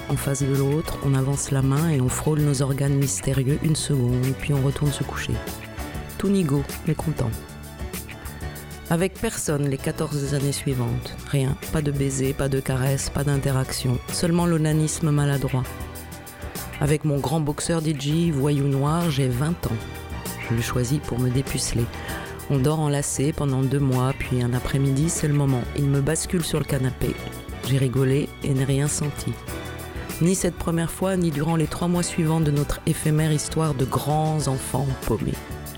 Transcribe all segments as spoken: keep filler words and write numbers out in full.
en face de l'autre, on avance la main et on frôle nos organes mystérieux une seconde, puis on retourne se coucher. Tout nigo, mais content. Avec personne les quatorze années suivantes. Rien, pas de baiser, pas de caresse, pas d'interaction. Seulement l'onanisme maladroit. Avec mon grand boxeur D J, voyou noir, j'ai vingt ans. Je le choisis pour me dépuceler. On dort enlacés pendant deux mois, puis un après-midi, c'est le moment. Il me bascule sur le canapé. J'ai rigolé et n'ai rien senti. Ni cette première fois, ni durant les trois mois suivants de notre éphémère histoire de grands enfants paumés.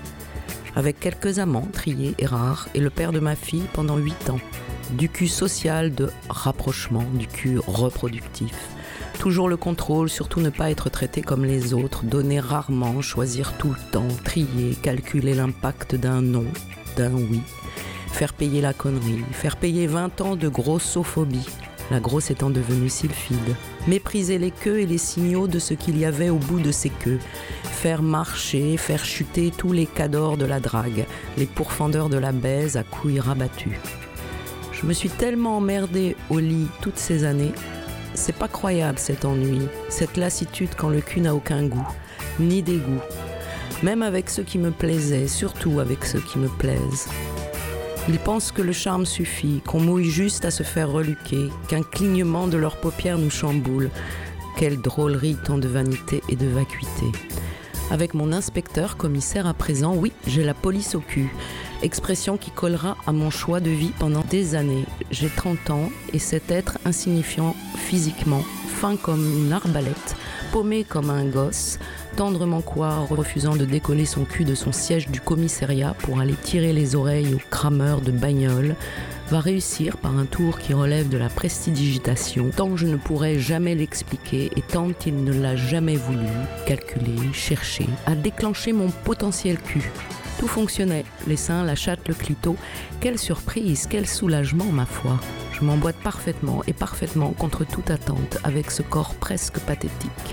Avec quelques amants triés et rares, et le père de ma fille pendant huit ans. Du cul social de rapprochement, du cul reproductif. Toujours le contrôle, surtout ne pas être traité comme les autres, donner rarement, choisir tout le temps, trier, calculer l'impact d'un non, d'un oui, faire payer la connerie, faire payer vingt ans de grossophobie, la grosse étant devenue sylphide, mépriser les queues et les signaux de ce qu'il y avait au bout de ces queues, faire marcher, faire chuter tous les cadors de la drague, les pourfendeurs de la baise à couilles rabattues. Je me suis tellement emmerdée au lit toutes ces années. C'est pas croyable cet ennui, cette lassitude quand le cul n'a aucun goût, ni dégoût. Même avec ceux qui me plaisaient, surtout avec ceux qui me plaisent. Ils pensent que le charme suffit, qu'on mouille juste à se faire reluquer, qu'un clignement de leurs paupières nous chamboule. Quelle drôlerie, tant de vanité et de vacuité. Avec mon inspecteur commissaire à présent, oui, j'ai la police au cul. Expression qui collera à mon choix de vie pendant des années. J'ai trente ans et cet être insignifiant physiquement, fin comme une arbalète, paumé comme un gosse, tendrement couard, refusant de décoller son cul de son siège du commissariat pour aller tirer les oreilles aux crameurs de bagnoles, va réussir par un tour qui relève de la prestidigitation, tant que je ne pourrai jamais l'expliquer et tant il ne l'a jamais voulu, calculer, chercher, à déclencher mon potentiel cul. Tout fonctionnait, les seins, la chatte, le clito. Quelle surprise, quel soulagement, ma foi. Je m'emboîte parfaitement et parfaitement contre toute attente avec ce corps presque pathétique.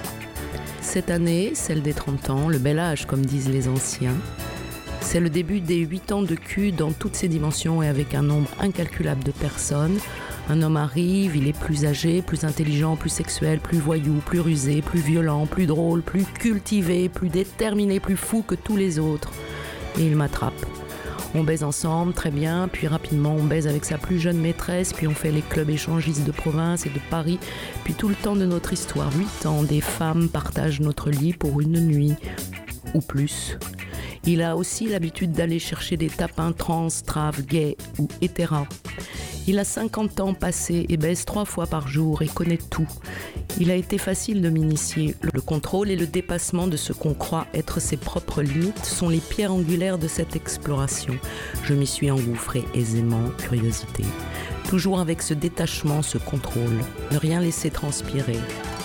Cette année, celle des trente ans, le bel âge comme disent les anciens, c'est le début des huit ans de cul dans toutes ses dimensions et avec un nombre incalculable de personnes. Un homme arrive, il est plus âgé, plus intelligent, plus sexuel, plus voyou, plus rusé, plus violent, plus drôle, plus cultivé, plus déterminé, plus fou que tous les autres. Et il m'attrape. On baise ensemble, très bien, puis rapidement on baise avec sa plus jeune maîtresse, puis on fait les clubs échangistes de province et de Paris, puis tout le temps de notre histoire, huit ans, des femmes partagent notre lit pour une nuit, ou plus. Il a aussi l'habitude d'aller chercher des tapins trans, traves, gays ou hétéras. Il a cinquante ans passés et baise trois fois par jour et connaît tout. Il a été facile de m'initier. Le contrôle et le dépassement de ce qu'on croit être ses propres limites sont les pierres angulaires de cette exploration. Je m'y suis engouffrée aisément, curiosité. Toujours avec ce détachement, ce contrôle. Ne rien laisser transpirer.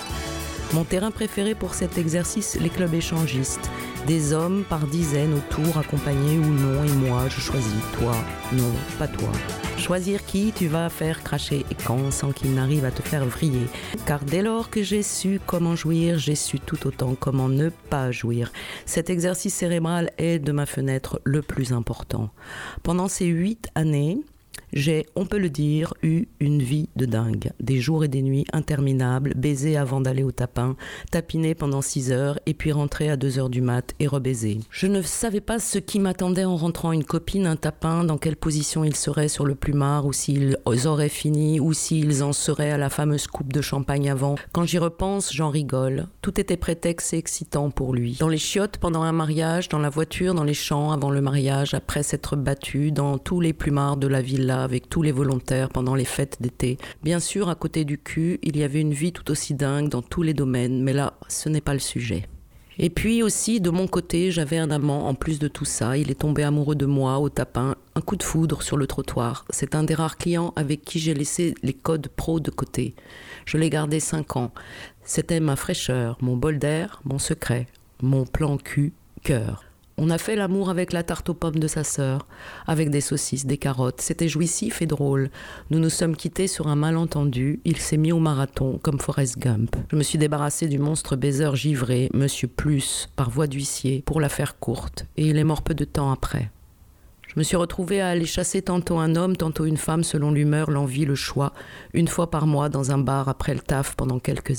Mon terrain préféré pour cet exercice, les clubs échangistes. Des hommes par dizaines autour, accompagnés ou non, et moi, je choisis. Toi, non, pas toi. Choisir qui tu vas faire cracher et quand, sans qu'il n'arrive à te faire vriller. Car dès lors que j'ai su comment jouir, j'ai su tout autant comment ne pas jouir. Cet exercice cérébral est, de ma fenêtre, le plus important. Pendant ces huit années, j'ai, on peut le dire, eu une vie de dingue. Des jours et des nuits interminables, baiser avant d'aller au tapin, tapiner pendant six heures et puis rentrer à deux heures du mat et rebaiser. Je ne savais pas ce qui m'attendait en rentrant, une copine, un tapin, dans quelle position ils seraient sur le plumard ou s'ils auraient fini ou s'ils en seraient à la fameuse coupe de champagne avant. Quand j'y repense, j'en rigole. Tout était prétexte et excitant pour lui. Dans les chiottes, pendant un mariage, dans la voiture, dans les champs, avant le mariage, après s'être battu, dans tous les plumards de la villa, avec tous les volontaires pendant les fêtes d'été. Bien sûr, à côté du cul, il y avait une vie tout aussi dingue dans tous les domaines, mais là, ce n'est pas le sujet. Et puis aussi, de mon côté, j'avais un amant en plus de tout ça. Il est tombé amoureux de moi au tapin, un coup de foudre sur le trottoir. C'est un des rares clients avec qui j'ai laissé les codes pro de côté. Je l'ai gardé cinq ans. C'était ma fraîcheur, mon bol d'air, mon secret, mon plan cul, cœur. On a fait l'amour avec la tarte aux pommes de sa sœur, avec des saucisses, des carottes. C'était jouissif et drôle. Nous nous sommes quittés sur un malentendu. Il s'est mis au marathon, comme Forrest Gump. Je me suis débarrassée du monstre baiser givré, Monsieur Plus, par voie d'huissier, pour la faire courte. Et il est mort peu de temps après. Je me suis retrouvée à aller chasser tantôt un homme, tantôt une femme, selon l'humeur, l'envie, le choix, une fois par mois dans un bar après le taf pendant quelques